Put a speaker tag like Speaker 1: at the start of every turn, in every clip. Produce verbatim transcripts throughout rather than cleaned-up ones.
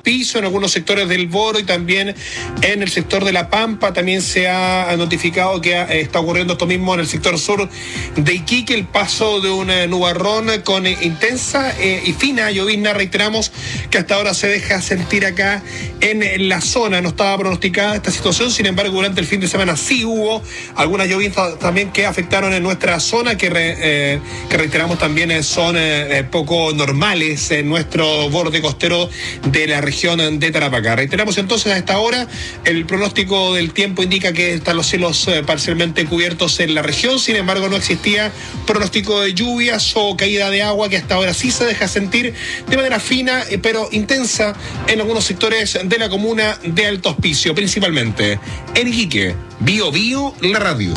Speaker 1: Hospicio, en algunos sectores del Boro y también en el sector de La Pampa. También se ha notificado que está ocurriendo esto mismo en el sector sur de Iquique, el paso de un nubarrón con intensa eh, y fina llovizna. Reiteramos que hasta ahora se deja sentir acá en la zona. No estaba pronosticada esta situación, sin embargo, durante el fin de semana sí hubo algunas lloviznas también que afectaron en nuestra zona, que, re, eh, que reiteramos también son eh, poco normales en nuestro borde costero de la región de Tarapacá. Reiteramos entonces, a esta hora el pronóstico del tiempo indica que están los cielos eh, parcialmente cubiertos en la región. Sin embargo, no existía pronóstico de lluvias o caída de agua, que hasta ahora sí se deja sentir de manera fina eh, pero intensa en algunos sectores de la comuna de Alto Hospicio, principalmente en Iquique. Bio Bio, la radio.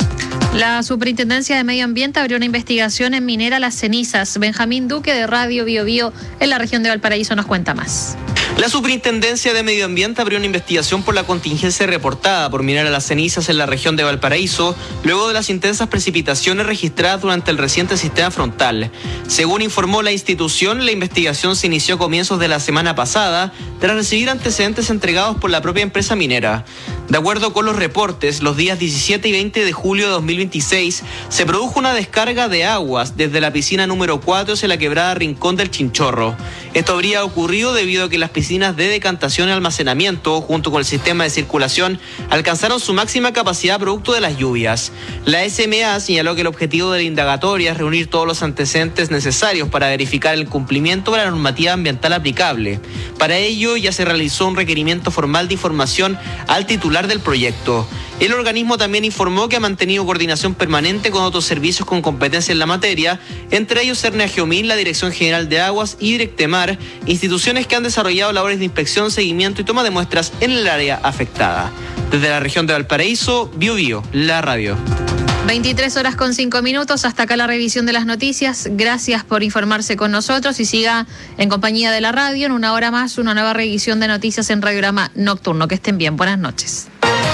Speaker 2: La Superintendencia de Medio Ambiente abrió una investigación en Minera Las Cenizas. Benjamín Duque, de Radio Bio Bio en la región de Valparaíso, nos cuenta más.
Speaker 3: La Superintendencia de Medio Ambiente abrió una investigación por la contingencia reportada por Minera Las Cenizas en la región de Valparaíso, luego de las intensas precipitaciones registradas durante el reciente sistema frontal. Según informó la institución, la investigación se inició a comienzos de la semana pasada, tras recibir antecedentes entregados por la propia empresa minera. De acuerdo con los reportes, los días diecisiete y veinte de julio de dos mil veintiséis se produjo una descarga de aguas desde la piscina número cuatro hacia la quebrada Rincón del Chinchorro. Esto habría ocurrido debido a que las piscinas de decantación y almacenamiento, junto con el sistema de circulación, alcanzaron su máxima capacidad producto de las lluvias. La S M A señaló que el objetivo de la indagatoria es reunir todos los antecedentes necesarios para verificar el cumplimiento de la normativa ambiental aplicable. Para ello, ya se realizó un requerimiento formal de información al titular del proyecto. El organismo también informó que ha mantenido coordinación permanente con otros servicios con competencia en la materia, entre ellos Cerna Geomín, la Dirección General de Aguas y Directemar, instituciones que han desarrollado labores de inspección, seguimiento y toma de muestras en el área afectada. Desde la región de Valparaíso, Bio Bio, la radio.
Speaker 2: veintitrés horas con cinco minutos, hasta acá la revisión de las noticias. Gracias por informarse con nosotros y siga en compañía de la radio. En una hora más, una nueva revisión de noticias en Radiograma Nocturno. Que estén bien, buenas noches.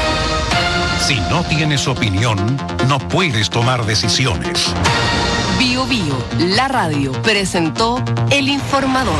Speaker 4: Si no tienes opinión, no puedes tomar decisiones.
Speaker 5: Bio Bio, la radio, presentó El Informador.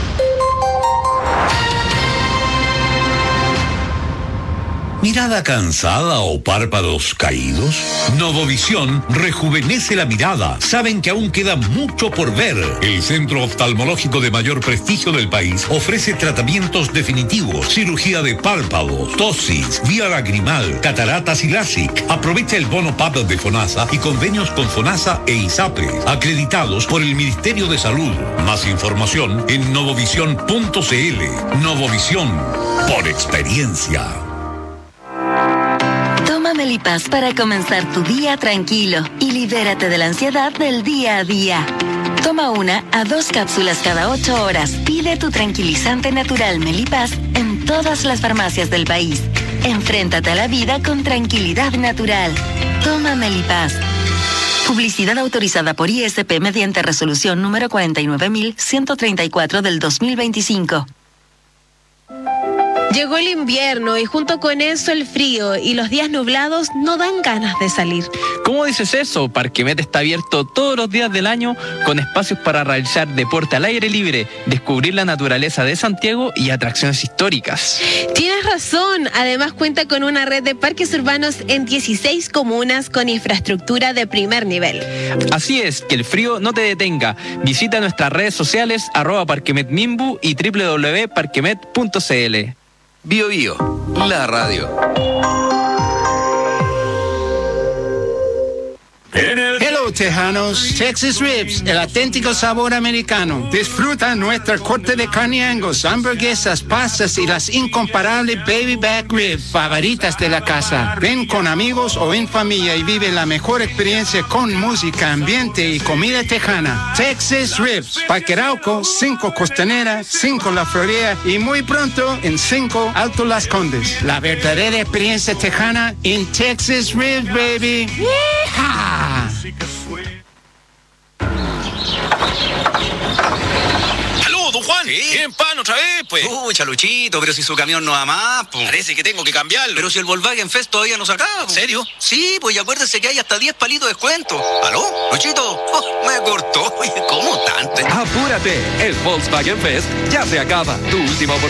Speaker 4: ¿Mirada cansada o párpados caídos? Novovisión rejuvenece la mirada. Saben que aún queda mucho por ver. El centro oftalmológico de mayor prestigio del país ofrece tratamientos definitivos, cirugía de párpados, tosis, vía lagrimal, cataratas y LASIK. Aprovecha el bono P A P de FONASA y convenios con FONASA e ISAPRE, acreditados por el Ministerio de Salud. Más información en novovisión punto c l. Novovisión, por experiencia.
Speaker 6: Toma Melipaz para comenzar tu día tranquilo y libérate de la ansiedad del día a día. Toma una a dos cápsulas cada ocho horas. Pide tu tranquilizante natural Melipaz en todas las farmacias del país. Enfréntate a la vida con tranquilidad natural. Toma Melipaz. Publicidad autorizada por I S P mediante resolución número cuarenta y nueve mil ciento treinta y cuatro del dos mil veinticinco.
Speaker 7: Llegó el invierno y junto con eso el frío, y los días nublados no dan ganas de salir.
Speaker 8: ¿Cómo dices eso? Parquemet está abierto todos los días del año con espacios para realizar deporte al aire libre, descubrir la naturaleza de Santiago y atracciones históricas.
Speaker 7: Tienes razón, además cuenta con una red de parques urbanos en dieciséis comunas con infraestructura de primer nivel.
Speaker 8: Así es, que el frío no te detenga. Visita nuestras redes sociales arroba parquemetmimbu y doble u doble u doble u punto parquemet punto c l.
Speaker 9: Bio Bio, la radio.
Speaker 10: Hello, tejanos. Texas Ribs, el auténtico sabor americano. Disfruta nuestra corte de carne Angus, hamburguesas, pastas y las incomparables baby back ribs favoritas de la casa. Ven con amigos o en familia y vive la mejor experiencia con música, ambiente y comida tejana. Texas Ribs, Parque Arauco, cinco Costanera, cinco La Florida y muy pronto en cinco Alto Las Condes. La verdadera experiencia tejana en Texas Ribs, baby. ¡Yeehaw!
Speaker 11: ¡Aló, don Juan!
Speaker 12: ¿Sí?
Speaker 11: ¿Tienen pan otra vez, pues?
Speaker 12: Uy, Chaluchito, pero si su camión no va más, pues.
Speaker 11: Parece que tengo que cambiarlo.
Speaker 12: Pero si el Volkswagen Fest todavía no se acaba.
Speaker 11: ¿En serio?
Speaker 12: Sí, pues y acuérdese que hay hasta diez palitos de descuento. ¿Aló? Luchito, oh, me cortó. Oye, ¿cómo tanto?
Speaker 13: Apúrate, el Volkswagen Fest ya se acaba. Tu última oportunidad